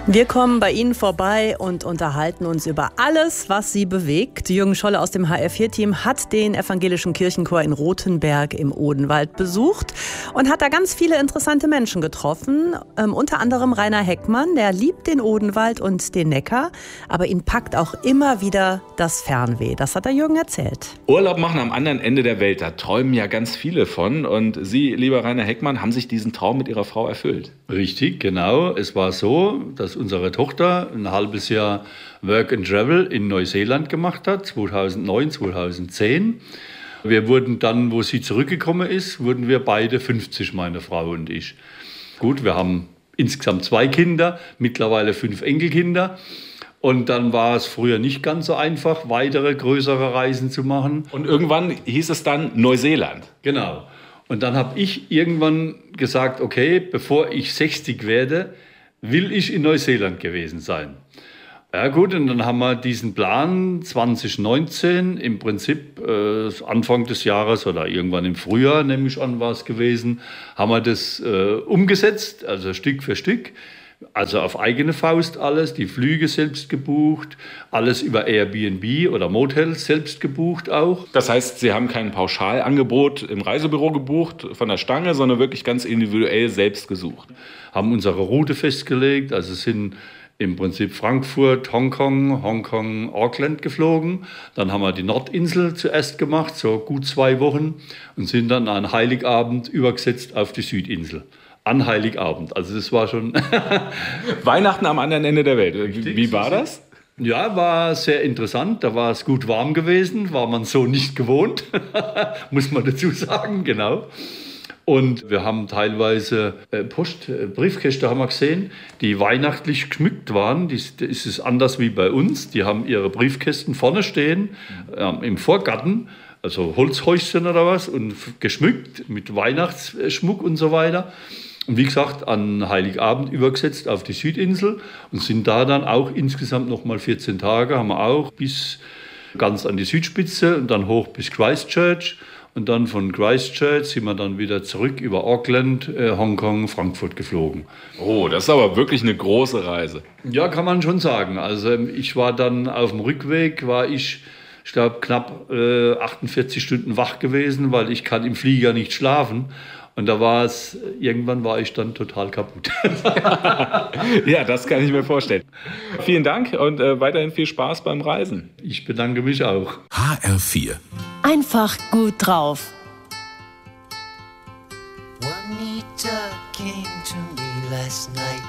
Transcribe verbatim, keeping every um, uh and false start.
Wir kommen bei Ihnen vorbei und unterhalten uns über alles, was Sie bewegt. Jürgen Scholle aus dem H R vier Team hat den evangelischen Kirchenchor in Rothenberg im Odenwald besucht und hat da ganz viele interessante Menschen getroffen. Ähm, unter anderem Rainer Heckmann, der liebt den Odenwald und den Neckar, aber ihn packt auch immer wieder das Fernweh. Das hat der Jürgen erzählt. Urlaub machen am anderen Ende der Welt, da träumen ja ganz viele von. Und Sie, lieber Rainer Heckmann, haben sich diesen Traum mit Ihrer Frau erfüllt. Richtig, genau. Es war so, dass unsere Tochter ein halbes Jahr Work and Travel in Neuseeland gemacht hat, zweitausendneun, zweitausendzehn. Wir wurden dann, wo sie zurückgekommen ist, wurden wir beide fünfzig, meine Frau und ich. Gut, wir haben insgesamt zwei Kinder, mittlerweile fünf Enkelkinder. Und dann war es früher nicht ganz so einfach, weitere, größere Reisen zu machen. Und irgendwann hieß es dann Neuseeland. Genau. Und dann habe ich irgendwann gesagt, okay, bevor ich sechzig werde, will ich in Neuseeland gewesen sein. Ja gut, und dann haben wir diesen Plan zwanzig neunzehn, im Prinzip äh, Anfang des Jahres oder irgendwann im Frühjahr, nehme ich an, war es gewesen, haben wir das äh, umgesetzt, also Stück für Stück. Also auf eigene Faust alles, die Flüge selbst gebucht, alles über Airbnb oder Motels selbst gebucht auch. Das heißt, Sie haben kein Pauschalangebot im Reisebüro gebucht von der Stange, sondern wirklich ganz individuell selbst gesucht. Haben unsere Route festgelegt, also sind im Prinzip Frankfurt, Hongkong, Hongkong, Auckland geflogen. Dann haben wir die Nordinsel zuerst gemacht, so gut zwei Wochen, und sind dann an Heiligabend übergesetzt auf die Südinsel. An Heiligabend. Also das war schon... Weihnachten am anderen Ende der Welt. Wie, wie war das? Ja, war sehr interessant. Da war es gut warm gewesen. War man so nicht gewohnt. Muss man dazu sagen, genau. Und wir haben teilweise äh, Post, äh, Briefkästen haben wir gesehen, die weihnachtlich geschmückt waren. Das ist es anders wie bei uns. Die haben ihre Briefkästen vorne stehen, äh, im Vorgarten. Also Holzhäuschen oder was und geschmückt mit Weihnachtsschmuck und so weiter. Und wie gesagt, an Heiligabend übergesetzt auf die Südinsel und sind da dann auch insgesamt nochmal vierzehn Tage, haben wir auch bis ganz an die Südspitze und dann hoch bis Christchurch. Und dann von Christchurch sind wir dann wieder zurück über Auckland, äh, Hongkong, Frankfurt geflogen. Oh, das ist aber wirklich eine große Reise. Ja, kann man schon sagen. Also ich war dann auf dem Rückweg, war ich... Ich glaube, knapp äh, achtundvierzig Stunden wach gewesen, weil ich kann im Flieger nicht schlafen. Und da war es, irgendwann war ich dann total kaputt. Ja, das kann ich mir vorstellen. Vielen Dank und äh, weiterhin viel Spaß beim Reisen. Ich bedanke mich auch. H R vier. Einfach gut drauf. Juanita came to me last night.